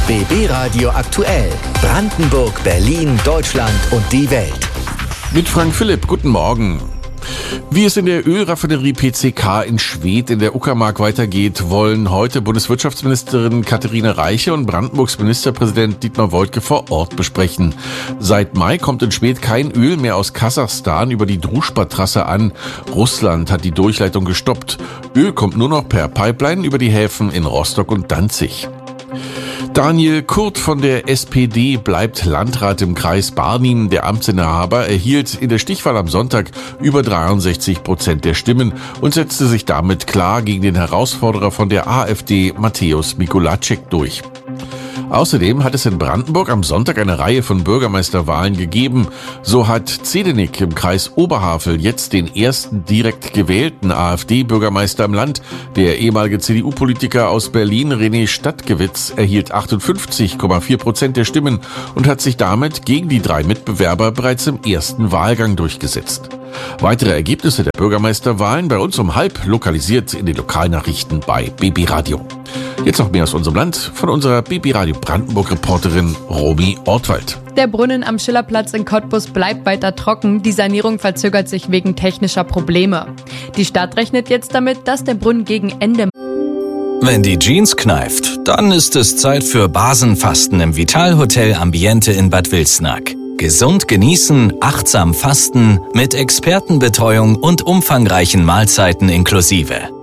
BB Radio aktuell. Brandenburg, Berlin, Deutschland und die Welt. Mit Frank Philipp, guten Morgen. Wie es in der Ölraffinerie PCK in Schwedt in der Uckermark weitergeht, wollen heute Bundeswirtschaftsministerin Katharina Reiche und Brandenburgs Ministerpräsident Dietmar Woidke vor Ort besprechen. Seit Mai kommt in Schwedt kein Öl mehr aus Kasachstan über die Druschba-Trasse an. Russland hat die Durchleitung gestoppt. Öl kommt nur noch per Pipeline über die Häfen in Rostock und Danzig. Daniel Kurt von der SPD bleibt Landrat im Kreis Barnim. Der Amtsinhaber erhielt in der Stichwahl am Sonntag über 63% der Stimmen und setzte sich damit klar gegen den Herausforderer von der AfD, Mateusz Mikolajczyk, durch. Außerdem hat es in Brandenburg am Sonntag eine Reihe von Bürgermeisterwahlen gegeben. So hat Zedenik im Kreis Oberhavel jetzt den ersten direkt gewählten AfD-Bürgermeister im Land. Der ehemalige CDU-Politiker aus Berlin, René Stadtgewitz, erhielt 58,4% der Stimmen und hat sich damit gegen die 3 Mitbewerber bereits im ersten Wahlgang durchgesetzt. Weitere Ergebnisse der Bürgermeisterwahlen bei uns um 12:30 lokalisiert in den Lokalnachrichten bei BB Radio. Jetzt noch mehr aus unserem Land von unserer BB Radio Brandenburg-Reporterin Romy Ortwald. Der Brunnen am Schillerplatz in Cottbus bleibt weiter trocken. Die Sanierung verzögert sich wegen technischer Probleme. Die Stadt rechnet jetzt damit, dass der Brunnen gegen Ende... Wenn die Jeans kneift, dann ist es Zeit für Basenfasten im Vital-Hotel Ambiente in Bad Wilsnack. Gesund genießen, achtsam fasten, mit Expertenbetreuung und umfangreichen Mahlzeiten inklusive.